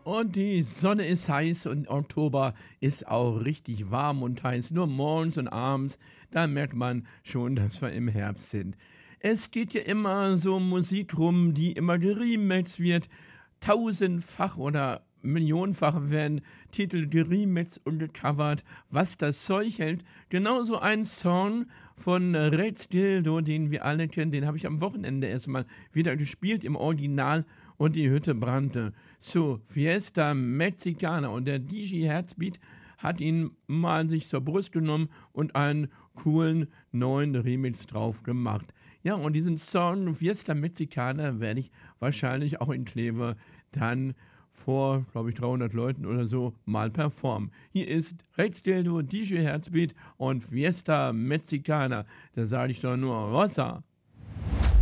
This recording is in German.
Und die Sonne ist heiß und Oktober ist auch richtig warm und heiß. Nur morgens und abends, da merkt man schon, dass wir im Herbst sind. Es geht ja immer so um Musik rum, die immer geremixed wird. Tausendfach oder millionenfach werden Titel geremixed und gecovert, was das Zeug hält. Genauso ein Song von Red Dildo, den wir alle kennen, den habe ich am Wochenende erstmal wieder gespielt im Original und die Hütte brannte. So, Fiesta Mexicana und der DJ Herzbeat hat ihn mal sich zur Brust genommen und einen coolen neuen Remix drauf gemacht. Ja, und diesen Song Fiesta Mexicana werde ich wahrscheinlich auch in Kleve dann vor, glaube ich, 300 Leuten oder so mal performen. Hier ist Red Dildo, DJ Herzbeat und Fiesta Mexicana. Da sage ich doch nur Rossa.